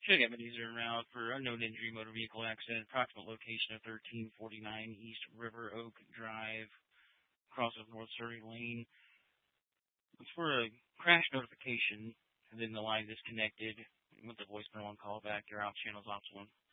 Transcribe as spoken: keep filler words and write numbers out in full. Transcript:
Should have been easier route for unknown injury motor vehicle accident. Approximate location of thirteen forty-nine East River Oak Drive. Crosses North Surrey Lane. It's for a crash notification, and then the line disconnected. With the voicemail on call back, your out channel's off one.